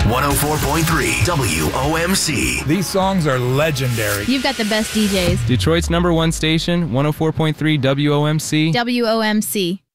104.3 WOMC. These songs are legendary. You've got the best DJs. Detroit's #1 station, 104.3 WOMC. WOMC.